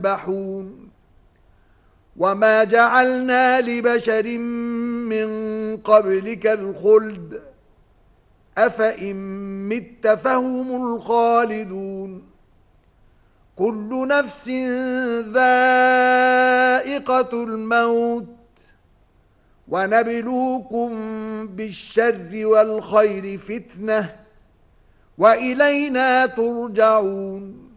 يسبحون وما جعلنا لبشر من قبلك الخلد أفإن مت فهم الخالدون كل نفس ذائقة الموت ونبلوكم بالشر والخير فتنة وإلينا ترجعون